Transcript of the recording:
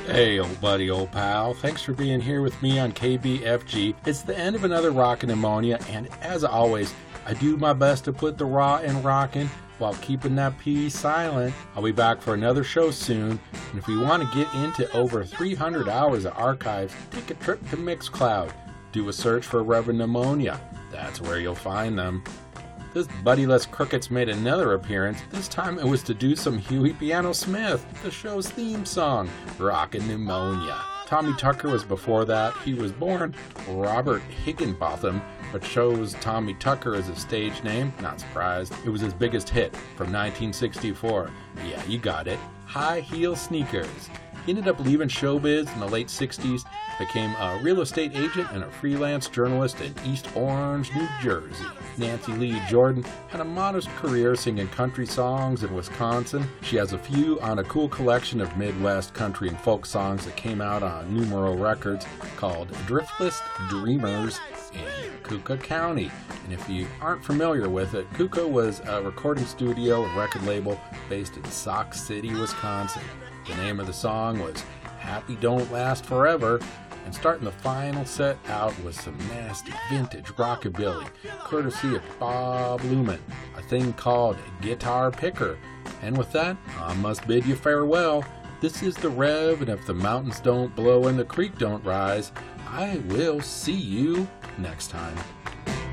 Hey, old buddy, old pal. Thanks for being here with me on KBFG. It's the end of another Rockin' Pneumonia, and as always, I do my best to put the raw in rockin' while keeping that P silent. I'll be back for another show soon, and if you want to get into over 300 hours of archives, take a trip to Mixcloud. Do a search for Reverend Pneumonia. That's where you'll find them. This Buddyless Crickets made another appearance. This time it was to do some Huey Piano Smith, the show's theme song, Rockin' Pneumonia. Tommy Tucker was before that. He was born Robert Higginbotham, but chose Tommy Tucker as his stage name. Not surprised. It was his biggest hit from 1964. Yeah, you got it. High Heel Sneakers. He ended up leaving showbiz in the late 60s, became a real estate agent and a freelance journalist in East Orange, New Jersey. Nancy Lee Jordan had a modest career singing country songs in Wisconsin. She has a few on a cool collection of Midwest country and folk songs that came out on Numero Records called Driftless Dreamers in Keuka County. And if you aren't familiar with it, Keuka was a recording studio and record label based in Sauk City, Wisconsin. The name of the song was Happy Don't Last Forever, and starting the final set out was some nasty vintage rockabilly, courtesy of Bob Luman, a thing called Guitar Picker. And with that, I must bid you farewell. This is the Rev, and if the mountains don't blow and the creek don't rise, I will see you next time.